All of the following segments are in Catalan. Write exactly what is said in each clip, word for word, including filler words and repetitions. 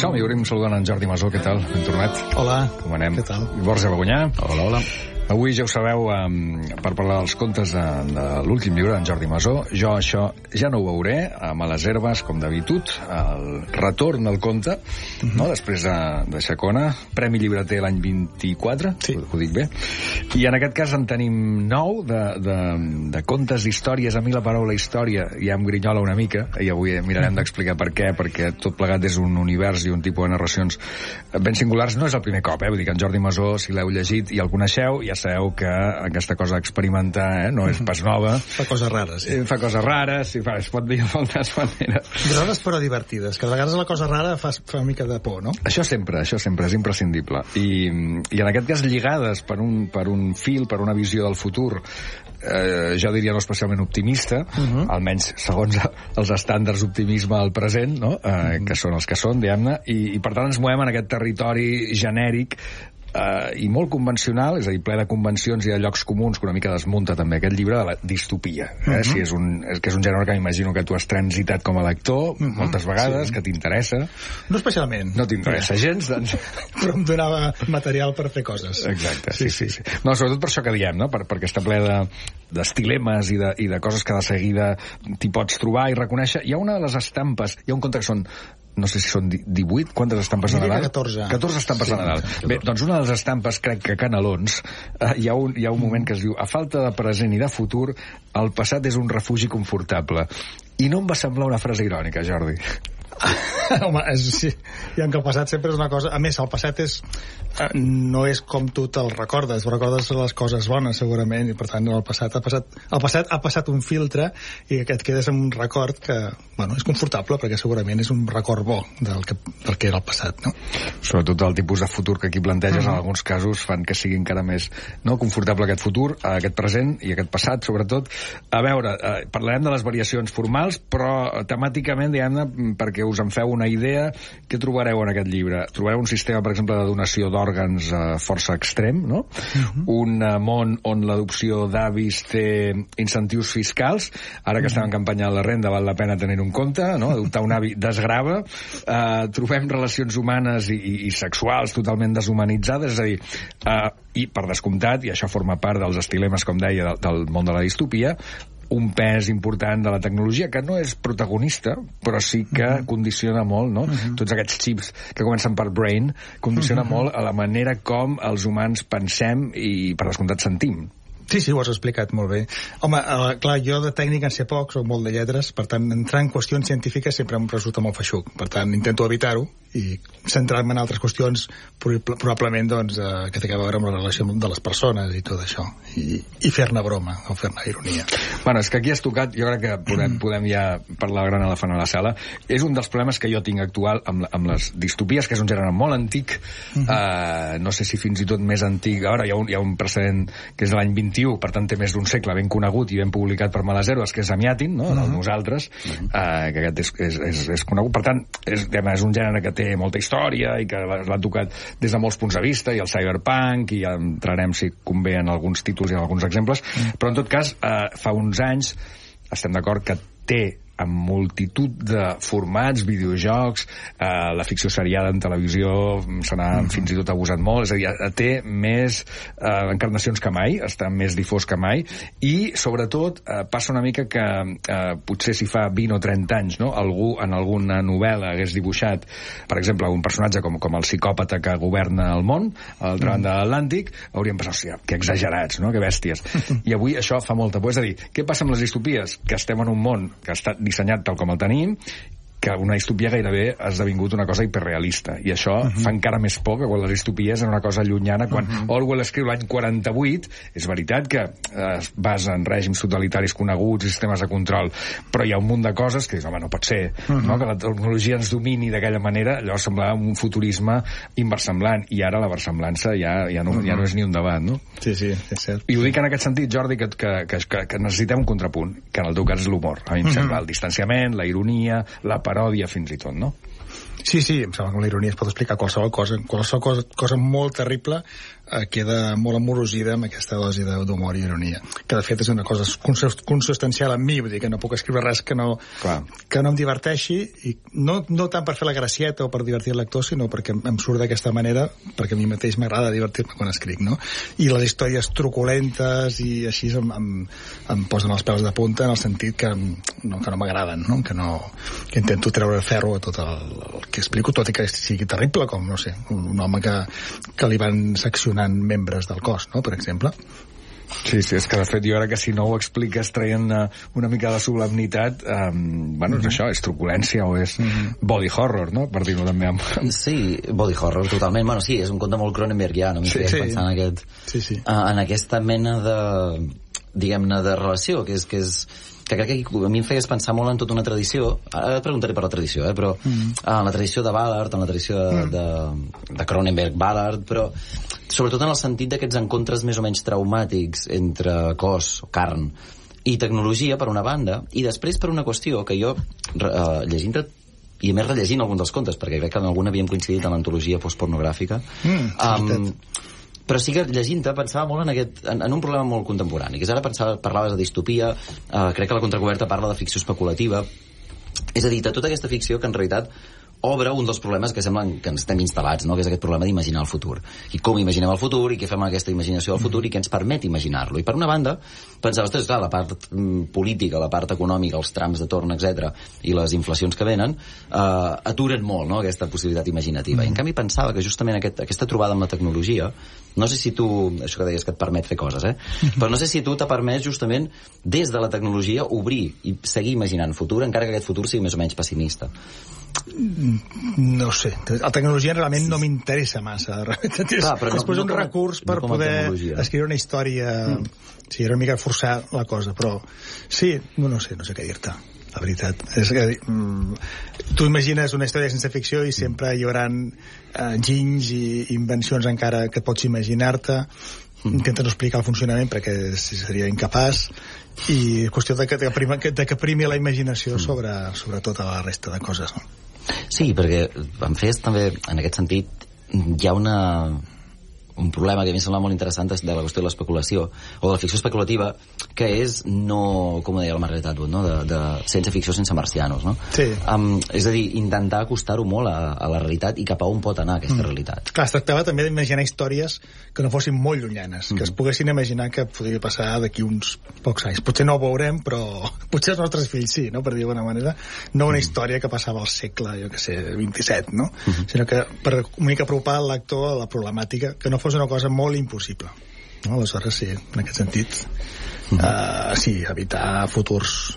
Som-hi, obrim saludant en Jordi Masó, què tal? Ben tornat. Hola. Com anem? Què tal? Borja Bagonyà. Hola, hola. Avui ja ho sabeu, um, per parlar dels contes de, de l'últim llibre d'en Jordi Masó. Jo això ja no ho veuré, amb a les herbes, com d'habitud, el retorn al conte, mm-hmm. no? Després de, de Xacona, Premi Llibreter l'any vint-i-quatre, sí. ho, ho dic bé, i en aquest cas en tenim nou de, de, de contes d'històries. A mi la paraula història ja em grinyola una mica, i avui mirarem d'explicar per què, perquè tot plegat és un univers i un tipus de narracions ben singulars. No és el primer cop, eh? Vull dir que en Jordi Masó, si l'heu llegit i el coneixeu, ja sabeu que aquesta cosa d'experimentar eh, no és pas nova. Fa coses rares, sí. Fa coses rares, sí, fa, es pot dir de moltes maneres. Rares però divertides, que a vegades la cosa rara fa, fa una mica de por, no? Això sempre, això sempre és imprescindible. I, i en aquest cas lligades per un, per un fil, per una visió del futur, eh, jo diria no especialment optimista, uh-huh. almenys segons els estàndards d'optimisme al present, no? eh, uh-huh. que són els que són, diguem-ne, i, i per tant ens movem en aquest territori genèric Uh, i molt convencional, és a dir, ple de convencions i de llocs comuns, que una mica desmunta també aquest llibre de la distopia, eh? Uh-huh. Si és un, és, que és un gènere que m'imagino que tu has transitat com a lector uh-huh. moltes vegades, sí. que t'interessa. No especialment. No t'interessa gens, doncs... Però em donava material per fer coses. Exacte, sí, sí. sí, sí. No, sobretot per això que diem, no? Per, perquè està ple de d'estilemes i, de, i de coses que de seguida t'hi pots trobar i reconèixer. Hi ha una de les estampes, hi ha un conte que són no sé si són divuit, quantes estampes de Nadal? catorze. catorze estampes sí, de Nadal. catorze. Bé, doncs una de les estampes, crec que canelons, eh, hi, ha un, hi ha un moment que es diu: a falta de present i de futur, el passat és un refugi confortable. I no em va semblar una frase irònica, Jordi. Home, és, sí. I que el passat sempre és una cosa... A més, el passat és no és com tu te'l recordes. Recordes les coses bones, segurament, i per tant el passat ha passat, el passat ha passat un filtre i que et quedes amb un record que, bueno, és confortable, perquè segurament és un record bo del que, del que era el passat, no? Sobretot el tipus de futur que aquí planteges, uh-huh. en alguns casos fan que sigui encara més no confortable aquest futur, aquest present i aquest passat, sobretot. A veure, eh, parlarem de les variacions formals, però temàticament, diguem-ne, perquè us en feu una idea, què trobareu en aquest llibre? Trobareu un sistema, per exemple, de donació d'òrgans eh, força extrem, no? Uh-huh. Un eh, món on l'adopció d'avis té incentius fiscals. Ara que uh-huh. estem en campanya de la renda, val la pena tenir un compte, no? Adoptar un avi desgrava. Eh, trobem relacions humanes i, i, i sexuals totalment deshumanitzades, és a dir, eh, i per descomptat, i això forma part dels estilemes, com deia, del, del món de la distopia, un pes important de la tecnologia que no és protagonista, però sí que uh-huh. condiciona molt, no? Uh-huh. Tots aquests xips que comencen per brain condiciona uh-huh. molt a la manera com els humans pensem i, per descomptat, sentim. Sí, sí, ho has explicat molt bé. Home, eh, clar, jo de tècnica en sé poc, soc molt de lletres, per tant, entrar en qüestions científiques sempre em resulta molt feixuc. Per tant, intento evitar-ho i centrar-me en altres qüestions probablement doncs, eh, que té a veure amb la relació de les persones i tot això. I, i fer-ne broma, o fer-ne ironia. Bueno, és que aquí has tocat, jo crec que podem, podem ja parlar gran elefant a la sala. És un dels problemes que jo tinc actual amb, amb les distopies, que és un gènere molt antic, uh-huh. eh, no sé si fins i tot més antic. Ara hi ha un, hi ha un precedent que és de l'any vint-i-u, per tant té més d'un segle, ben conegut i ben publicat per Males Herbes, que és Amiatin, no? Uh-huh. Nosaltres, uh-huh. eh, que aquest és, és, és, és conegut. Per tant, és, és un gènere que té molta història i que l'ha tocat des de molts punts de vista, i el cyberpunk, i ja entrarem, si convé, en alguns títols i en alguns exemples, uh-huh. però en tot cas, eh, fa uns anys estem d'acord que té amb multitud de formats, videojocs, eh, la ficció seriada en televisió se n'ha mm-hmm. fins i tot abusat molt, és a dir, té més eh, encarnacions que mai, està més difós que mai, i sobretot eh, passa una mica que eh, potser si fa vint o trenta anys, no?, algú en alguna novel·la hagués dibuixat, per exemple, un personatge com, com el psicòpata que governa el món, a l'altra banda de l'Atlàntic, hauríem pensat, hòstia, que exagerats, no?, que bèsties. I avui això fa molta por. És a dir, què passa amb les distopies? Que estem en un món que està dissenyat tal com el tenim, que una distopia gairebé ha esdevingut una cosa hiperrealista, i això uh-huh. fa encara més por que quan les distopies eren una cosa llunyana. Quan uh-huh. Orwell escriu l'any quaranta-vuit, és veritat que eh, es basa en règims totalitaris coneguts i sistemes de control, però hi ha un munt de coses que dius, home, no pot ser, uh-huh. no? Que la tecnologia ens domini d'aquella manera. Llavors semblava un futurisme inversemblant, i ara la versemblança ja, ja, no, uh-huh. ja no és ni un debat, no? Sí, sí, és cert. I ho dic en aquest sentit, Jordi, que, que, que, que necessitem un contrapunt, que en el teu cas és l'humor. A mi em uh-huh. sembla el distanciament, la ironia, la paròdia fins i tot, no? Sí, sí, em sembla que amb la ironia es pot explicar qualsevol cosa. Qualsevol cosa, cosa molt terrible eh, queda molt amorosida amb aquesta dosi d'humor i ironia, que de fet és una cosa consustancial en mi, vull dir que no puc escriure res que no, que no em diverteixi, i no, no tant per fer la gracieta o per divertir el lector, sinó perquè em surt d'aquesta manera, perquè a mi mateix m'agrada divertir-me quan escric, no? I les històries truculentes i així em, em, em posen els pèls de punta, en el sentit que no, que no m'agraden, no? Que, no, que intento treure ferro a tot el, el que explico, tot i que sigui terrible, com, no sé, un home que, que li van seccionant membres del cos, no?, per exemple. Sí, sí, és que de fet jo ara que si no ho expliques traient una, una mica de solemnitat, um, bueno, és mm-hmm. això, és truculència o és mm-hmm. body horror, no?, per dir-ho també amb... Sí, body horror, totalment. Bueno, sí, és un conte molt Cronenbergià, no m'hi sí, sí. pensar en, aquest, sí, sí. Uh, en aquesta mena de, diguem-ne, de relació, que és, que és que crec que a mi em feies pensar molt en tota una tradició. Ara et preguntaré per la tradició, eh? Però mm. en la tradició de Ballard, en la tradició de, mm. de, de Cronenberg-Ballard, però sobretot en el sentit d'aquests encontres més o menys traumàtics entre cos, carn i tecnologia, per una banda, i després per una qüestió que jo, eh, llegint-te i a més rellegint alguns dels contes, perquè crec que en algun havíem coincidit en l'antologia postpornogràfica, mm, um, però sí que llegint-te pensava molt en, aquest, en, en un problema molt contemporani, que és ara pensava, parlaves de distopia, eh, crec que la contracoberta parla de ficció especulativa, és a dir, de tota aquesta ficció que en realitat obre un dels problemes que semblen que ens estem instal·lats, no? Que és aquest problema d'imaginar el futur. I com imaginem el futur, i què fem amb aquesta imaginació del futur, i què ens permet imaginar-lo. I per una banda, pensava, ostres, clar, la part mm, política, la part econòmica, els trams de torn, etcètera, i les inflacions que venen, eh, aturen molt, no?, aquesta possibilitat imaginativa. I en canvi pensava que justament aquest, aquesta trobada amb la tecnologia, no sé si tu, això que deies que et permet fer coses, eh? Però no sé si tu t'ha permès justament, des de la tecnologia, obrir i seguir imaginant futur, encara que aquest futur sigui més o menys pessimista. No sé, la tecnologia realment no m'interessa massa. Clar, però després no, no un recurs per no poder escriure una història, mm. sí, era una mica forçar la cosa, però sí, no, no sé, no sé què dir-te, la veritat. És que mm, tu imagines una història sense ficció i sempre hi haurà uh, ginys i invencions encara que pots imaginar-te. Mm. Intenten explicar el funcionament perquè seria incapaç, i qüestió de que, de que, prima, de que primi la imaginació mm. sobre, sobre tota la resta de coses, no? Sí, perquè em fes també, en aquest sentit, hi ha una, un problema que a mi em sembla molt interessant de la qüestió de l'especulació, o de la ficció especulativa, que és no, com ho deia la Margaret Atwood, no? de, de sense ficció sense marcianos, no? Sí. Um, és a dir, intentar acostar-ho molt a, a la realitat i cap a on pot anar aquesta mm. realitat. Clar, es tractava també d'imaginar històries que no fossin molt llunyanes, mm. que es poguessin imaginar que podria passar d'aquí uns pocs anys. Potser no ho veurem, però potser els nostres fills sí, no?, per dir d'alguna manera. No una mm. història que passava al segle, jo que sé, vint-i-set, no? Mm-hmm. Sinó que per una mica apropar el lector a la problemàtica, que no fos una cosa molt impossible, no? Aleshores sí, en aquest sentit mm-hmm. uh, sí, evitar futurs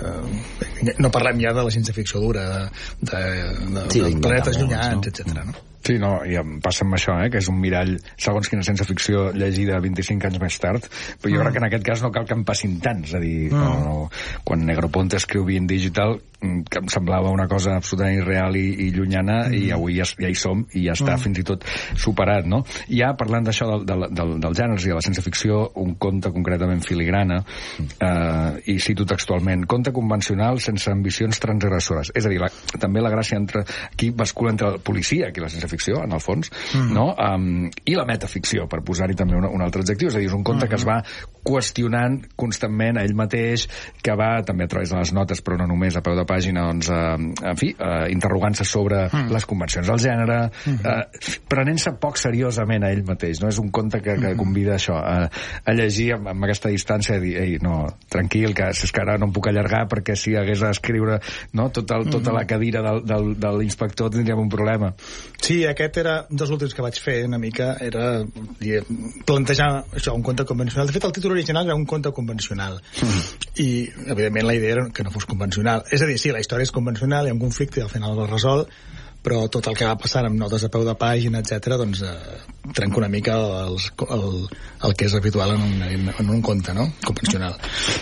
uh, no parlem ja de la ciència-ficció dura de, de, de, sí, de planetes llunyans, no? etcètera, no? Sí, no, i em passa amb això, eh, que és un mirall, segons quina ciència-ficció llegida vint-i-cinc anys més tard, però jo mm. crec que en aquest cas no cal que em passin tants, és a dir, mm. no, quan Negroponte escriu Being Digital, que em semblava una cosa absolutament irreal i, i llunyana, mm. i avui ja, ja hi som, i ja està mm. fins i tot superat, no? I ja, parlant d'això del, del, del, dels gèneres i de la ciència-ficció, un conte concretament filigrana, mm. eh, i cito textualment, conte convencional sense ambicions transgressores. És a dir, la, també la gràcia entre, aquí bascula entre el policia, aquí la ciència ficció, en el fons, mm. no? Um, i la metaficció, per posar-hi també un, un altre adjectiu, és a dir, és un conte mm-hmm. que es va qüestionant constantment a ell mateix, que va, també a través de les notes, però no només a peu de pàgina, doncs, eh, en fi, eh, interrogant-se sobre mm. les convencions del gènere, mm-hmm. eh, prenent-se poc seriosament a ell mateix, no? És un conte que, que convida això, a, a llegir amb, amb aquesta distància, a dir, ei, no, tranquil, que és que ara no em puc allargar, perquè si hagués d'escriure, no, tot el, tota mm-hmm. la cadira del, del, de l'inspector tindríem un problema. Sí, aquest era un dels últims que vaig fer, una mica, era plantejar això, un conte convencional. De fet, el títol original era un conte convencional. Mm. I, evidentment, la idea era que no fos convencional. És a dir, sí, la història és convencional, hi ha un conflicte i al final el resol, però tot el que va passant amb notes a peu de pàgina, etcètera, doncs eh, trenca una mica el, el, el que és habitual en un, en un conte, no?, convencional.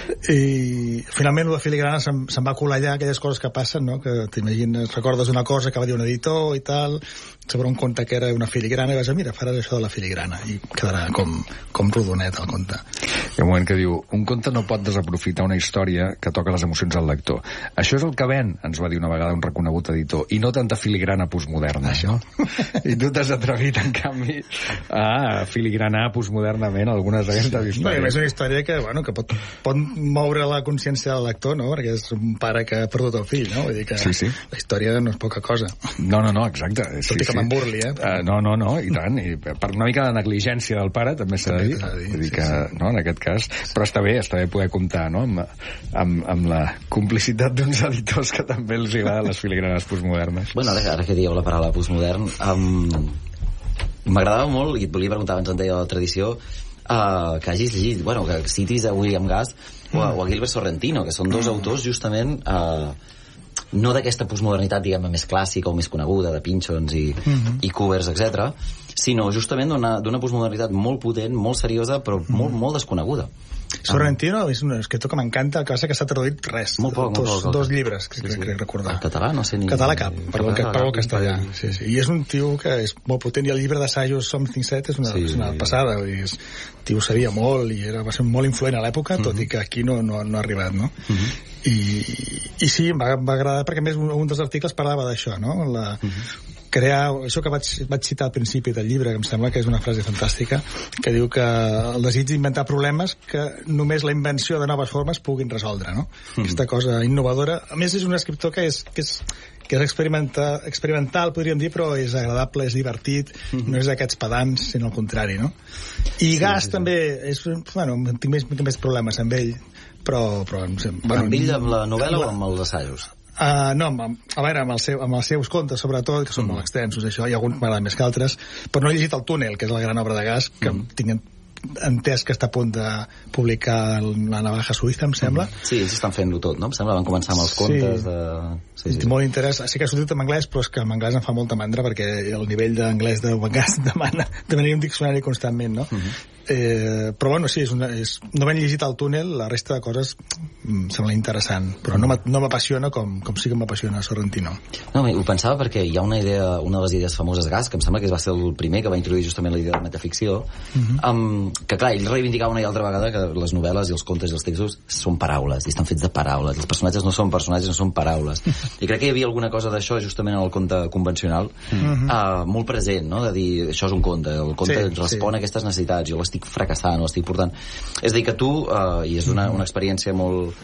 I finalment el de filigrana se'n, se'n va colar allà aquelles coses que passen, no?, que t'imagines, recordes una cosa que va dir un editor i tal, sobre un conte que era una filigrana i vas dir, mira, faràs això de la filigrana i quedarà com, com rodonet el conte. Hi ha un moment que diu, un conte no pot desaprofitar una història que toca les emocions al lector. Això és el que ven, ens va dir una vegada un reconegut editor, i no tanta filigrana postmoderna. Això. I tu t'has atrevit, en canvi, a filigranar postmodernament algunes d'aquestes històries. No, és una història que, bueno, que pot, pot moure la consciència del lector, no? Perquè és un pare que ha perdut el fill, no? Vull dir que sí, sí. La història no és poca cosa. No, no, no, exacte. Sí, Tot i que sí. m'emburli, eh? Uh, no, no, no, i tant. I per una mica de negligència del pare, també s'ha de dir. Vull dir que, sí, sí. no, en aquest cas... Però està bé, està bé poder comptar, no?, amb, amb, amb la complicitat d'uns editors que també els agraden les filigranes postmodernes. Bueno, ara, ara que dieu la paraula postmodern, um, m'agradava molt, i et volia preguntar abans on deia la tradició, uh, que hagis llegit, bueno, que citis a William Gass o a, o a Gilbert Sorrentino, que són dos autors justament... Uh, no d'aquesta postmodernitat, diguem, més clàssica o més coneguda, de Pynchons i, uh-huh. i Covers, etcètera, sinó justament d'una postmodernitat molt potent, molt seriosa, però uh-huh. molt, molt desconeguda. Sorrentino és un escriptor que m'encanta, que que s'ha traduït res. Molt poc, dos, molt poc. Dos llibres, que sí, sí. crec recordar. En català no sé ni... Català cap, per el, per el castellà. Sí, sí. I és un tio que és molt potent, i el llibre d'assajos Something Set és una, sí, és una passada. Vull dir, és, tio sabia molt i era, va ser molt influent a l'època, tot uh-huh. i que aquí no, no, no ha arribat, no? Uh-huh. I, i sí, em va, va agradar perquè a més un, un dels articles parlava d'això, no? La, uh-huh. crear, això que vaig, vaig citar al principi del llibre, que em sembla que és una frase fantàstica, que diu que el desig d'inventar problemes que només la invenció de noves formes puguin resoldre, no? Mm. Aquesta cosa innovadora. A més, és un escriptor que és, que és, que és experimental, experimental, podríem dir, però és agradable, és divertit, mm-hmm. no és d'aquests pedants, sinó al contrari, no? I sí, Gass sí, sí. també, és, bueno, tinc més, més problemes amb ell, però... però bueno, amb ell, amb la novel·la no, o amb els assajos? Uh, no, amb, a veure, amb, el seu, amb els seus contes, sobretot, que són mm. molt extensos, això, hi ha alguns que m'agraden més que altres, però no he llegit El túnel, que és la gran obra de Gass, que mm. tinc entès que està a punt de publicar La navaja suïssa, em sembla. Mm. Sí, ells estan fent-lo tot, no? Em sembla van començar amb els contes sí. de... Sí, sí. Molt interès. Sí que ha sortit en anglès, però és que en anglès em fa molta mandra perquè el nivell d'anglès de Gass demana demanar un diccionari constantment, no? Mm-hmm. Eh, però bueno, sí, és una, és, no ben llegit El túnel, la resta de coses em sembla interessant, però no m'apassiona com, com sí que m'apassiona Sorrentino. No, ho pensava perquè hi ha una idea, una de les idees famoses de Gass, que em sembla que va ser el primer que va introduir justament la idea de metaficció, uh-huh. um, que clar, ell reivindicava una i altra vegada que les novel·les i els contes i els textos són paraules, i estan fets de paraules, els personatges no són personatges, no són paraules, i crec que hi havia alguna cosa d'això justament en el conte convencional, uh-huh. uh, molt present, no? De dir, això és un conte, el conte sí, respon sí. a aquestes necessitats, jo l'estic fracassant, o l'estic portant... És a dir, que tu, uh, i és una, una experiència molt,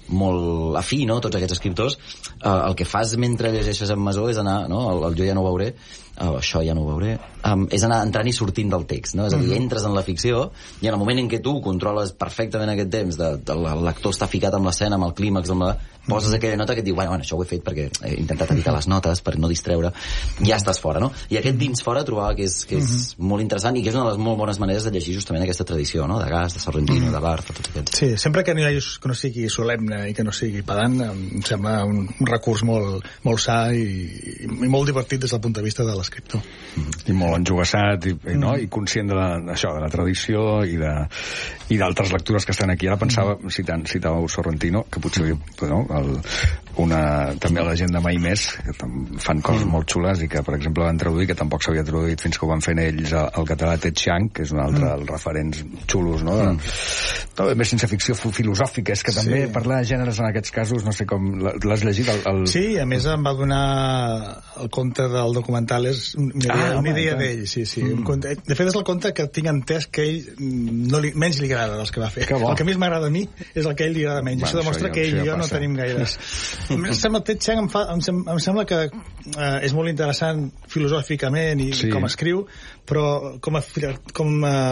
molt afí, no?, tots aquests escriptors, uh, el que fas mentre llegeixes en Masó és anar, no?, el, el Jo ja no ho veuré, uh, això ja no ho veuré, um, és anar entrant i sortint del text, no? És a dir, entres en la ficció i en el moment en què tu controles perfectament aquest temps, de, de, el lector està ficat amb l'escena, amb el clímax, amb la... poses aquella nota que et diu, bueno, bueno, això ho he fet perquè he intentat evitar les notes per no distreure, ja estàs fora, no? I aquest dins fora trobava que és, que és uh-huh. molt interessant i que és una de les molt bones maneres de llegir justament aquesta tradició, no? De Gass, de Sorrentino, uh-huh. de Barth, tots aquests. Sí, sempre que no, hi ha, que no sigui solemne i que no sigui pedant, em sembla un, un recurs molt, molt sa i, i molt divertit des del punt de vista de l'escriptor. Uh-huh. I molt enjugassat i, i, no? I conscient de la, això, de la tradició i de i d'altres lectures que estan aquí. Ara pensava, citant, citàveu Sorrentino, que potser no? El, una, també la gent de Mai Més, que fan coses mm. molt xules i que, per exemple, van traduir, que tampoc s'havia traduït fins que ho van fer ells al català, Ted Chiang, que és un altre dels mm. referents xulos, no? Mm. no? Més sense ficció filosòfica, és que també sí. parlar de gèneres en aquests casos, no sé com... L'has llegit? El, el... Sí, a més em va donar el conte del documental, és una idea, ah, una idea d'ell, sí, sí. Mm. Conte, de fet, és el conte que tinc entès que ell no li, menys li agrada dels que va fer. Que el que més m'agrada a mi és el que ell li agrada menys. Bueno, això demostra això ja, que ell i jo passa. No tenim gaires. Em sembla, Ted Chiang em, fa, em, sem, em sembla que eh, és molt interessant filosòficament i sí. com escriu, però com a, com a,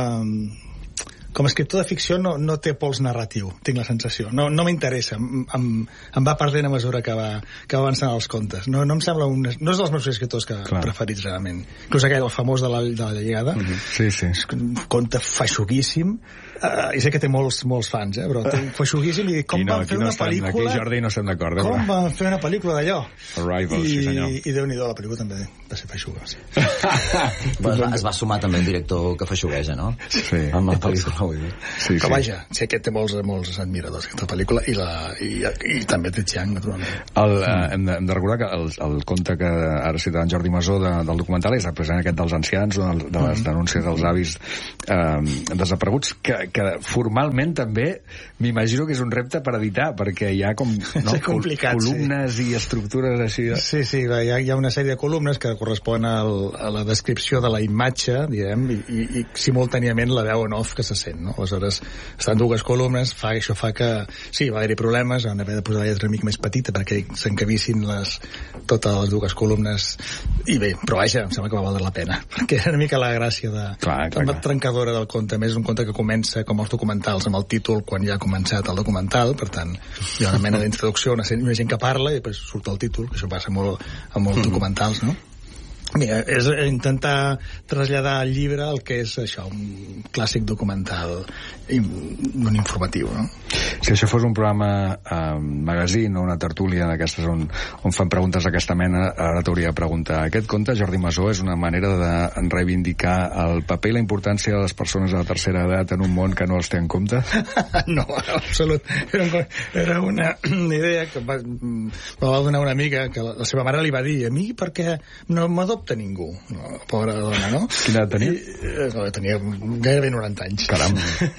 com a escriptor de ficció no, no té pols narratiu, tinc la sensació. No, no m'interessa, em, em, em va perdent a mesura que va, que va avançant els contes. No, no em sembla un, no és dels meus escriptors que Clar. preferits realment. Inclús aquell, el famós de la, de la llegada, uh-huh. sí, sí. és un conte feixuguíssim. Uh, i sé que té molts, molts fans, eh, però feixuguíssim i com no, van fer no una estan, pel·lícula... Aquí Jordi no estem d'acord, eh? Com però... van fer una pel·lícula d'allò? Arrival, I, sí senyor. I Déu-n'hi-do, la pel·lícula també va ser feixuga, sí. Bueno, es va sumar també un director que feixugueja, no? Sí. Amb la pel·lícula. molt bé. Sí, però sí. Vaja, sé que té molts, molts admiradors aquesta pel·lícula i, la, i, i també té Chiang, naturalment. El, eh, hem, de, hem de recordar que el, el conte que ara cita en Jordi Masó de, del documental és precisament aquest dels ancians, de, de les denúncies dels avis eh, desapareguts, que, que formalment també m'imagino que és un repte per editar, perquè hi ha com no, columnes sí. i estructures així. Sí, sí, hi ha, hi ha una sèrie de columnes que correspon al, a la descripció de la imatge, direm, i, i, i simultàniament la veu en off que se sent, no? Aleshores, estan dues columnes, fa, això fa que... Sí, va haver-hi problemes, van haver de posar la lletra una mica més petita perquè s'encabissin les, totes les dues columnes, i bé, però vaja, em sembla que va valer la pena, perquè era una mica la gràcia de, clar, clar, de la trencadora del conte. A més, és un conte que comença, com els documentals, amb el títol quan ja ha començat el documental, per tant, hi ha una mena d'introducció, una, una gent que parla, i després surt el títol, que això passa molt amb molts mm. documentals, no? Mira, és intentar traslladar al llibre el que és això, un clàssic documental un informatiu, no? Si això fos un programa eh, magazine o una tertúlia d'aquestes on, on fan preguntes d'aquesta mena, ara t'hauria de preguntar, aquest conte, Jordi Masó, és una manera de reivindicar el paper i la importància de les persones de la tercera edat en un món que no els té en compte? No, absolut. Era, un, era una idea que va, me va donar una amiga que la, la seva mare li va dir, a mi perquè no m'adopta ningú, no, pobra dona, no? Quina edat tenia? I, no, tenia gairebé noranta anys. Caram.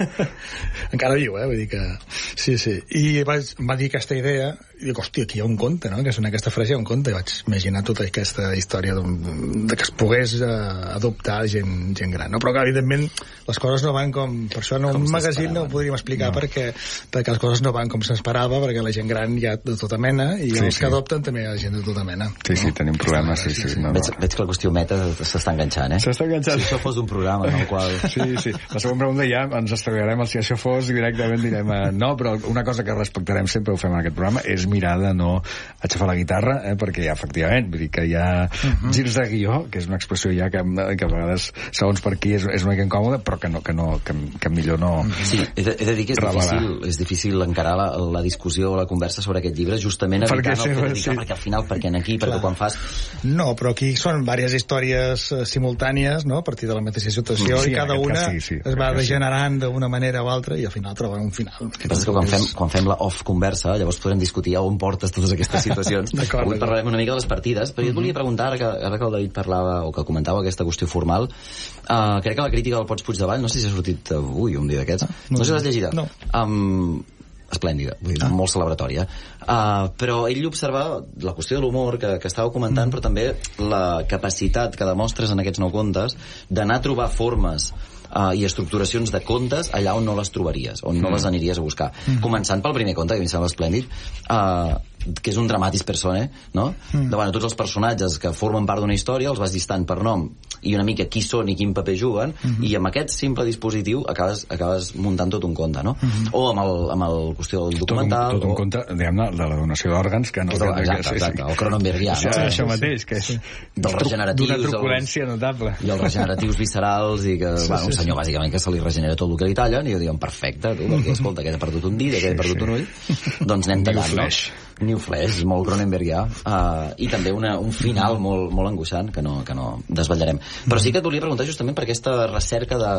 Encara viu, eh? Vull dir que... Sí, sí. I vaig, va dir aquesta idea, i dic, hòstia, aquí hi ha un conte, no? Que és en aquesta frase hi ha un conte, i vaig imaginar tota aquesta història de que es pogués eh, adoptar gent, gent gran, no? Però que, evidentment, les coses no van com... Per això en un magazine no ho podríem explicar, no. perquè, perquè les coses no van com s'esperava, perquè la gent gran hi ha de tota mena, i sí, els sí. que adopten també hi ha gent de tota mena. Sí, sí, no? Tenim problemes, sí, sí. sí, sí. No, veig, veig que la qüestió meta s'està enganxant, eh? S'està enganxant. Si això fos un programa en el qual... Sí, sí. La segona pregunta ja ens estalviarem el si això fos i directament direm eh, no, però una cosa que respectarem sempre, ho fem en aquest programa, és mirar de no aixafar la guitarra, eh, perquè ja, efectivament, vull dir que hi ha uh-huh. girs de guió, que és una expressió ja que, que a vegades, segons per qui, és, és una mica incòmoda, però que, no, que, no, que, que millor no... Sí, he de, he de dir que és difícil, és difícil encarar la, la discussió o la conversa sobre aquest llibre, justament evitant el fet de dir, sí. perquè al final, perquè aquí, perquè Clar. quan fas... No, però aquí són diverses històries uh, simultànies, no?, a partir de la mateixa situació, sí, i cada una sí, sí, es va degenerant sí. d'una manera o altra, i al final troben un final. El que passa és que quan fem, quan fem la off conversa, llavors podrem discutir on portes totes aquestes situacions. Avui parlarem una mica de les partides, però jo et volia preguntar, ara que, ara que el David parlava, o que comentava aquesta qüestió formal, uh, crec que la crítica del Pots Puigdevall, no sé si ha sortit avui, un dia d'aquests, no, no sé si l'has llegida. No. Um, esplèndida, vull dir, ah. molt celebratòria. Uh, però ell observava la qüestió de l'humor que, que estàveu comentant, mm. però també la capacitat que demostres en aquests nou contes d'anar a trobar formes Uh, i estructuracions de contes allà on no les trobaries, on mm. no les aniries a buscar. Mm. Començant pel primer conte, que a mi em sembla esplèndid, uh, que és un dramatis persone, no? Mm. De, bueno, tots els personatges que formen part d'una història els vas llistant per nom i una mica qui són i quin paper juguen, mm-hmm. i amb aquest simple dispositiu acabes, acabes muntant tot un conte, no? Mm-hmm. O amb el, amb el qüestió del documental... Tot un, tot un o... conte, diguem-ne, de la donació d'òrgans, que no... Tot, exacte, exacte, exacte, el Cronenbergià, no? Sí, això mateix, que és... Dels regeneratius... D'una truculència els, notable. I els regeneratius viscerals, i que, sí, bueno, un senyor, bàsicament, que se li regenera tot el que li tallen, i jo diuen, perfecte, tu, perquè, escolta, que he perdut un dit, que he perdut un ull, doncs anem tallant, no? New Flash, molt Cronenbergià, uh, i també una, un final molt, molt angoixant que no, que no desvetllarem. Però sí que et volia preguntar justament per aquesta recerca de,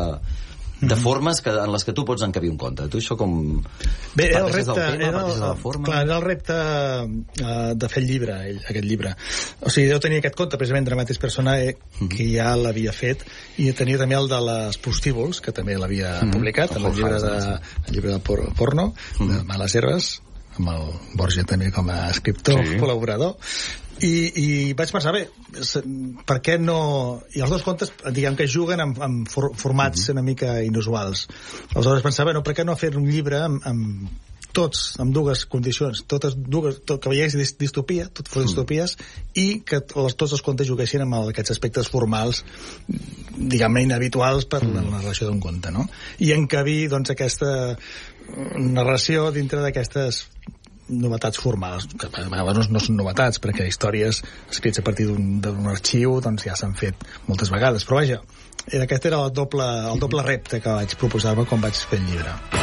de formes que, en les que tu pots encabir un conte. Tu això com... Bé, era el repte, tema, era, el, de la forma? Clar, era el repte uh, de fer el llibre, aquest llibre. O sigui, jo tenia aquest conte, precisament, Dramatis Personae, que ja l'havia fet, i tenia també el de les Prostíbuls, que també l'havia mm -hmm. publicat, el, el, llibre de, el llibre de por, porno, mm -hmm. de Males Herbes, amb el Borja també com a escriptor sí. col·laborador, i, i vaig pensar, bé, per què no... I els dos contes, diguem que juguen amb, amb for, formats mm-hmm. una mica inusuals. Aleshores pensava, bé, no, per què no fer un llibre amb, amb tots, amb dues condicions, totes dues, tot, que veiés distopia, tot fos mm. distopies, i que els, tots els contes juguessin amb aquests aspectes formals, diguem-ne, inhabituals per mm. la narració d'un conte, no? I encabir, doncs, aquesta narració dintre d'aquestes novetats formals, que a vegades no són novetats, perquè històries escrits a partir d'un arxiu doncs ja s'han fet moltes vegades, però vaja, aquest era el doble, el doble repte que vaig proposar-me quan vaig fer el llibre.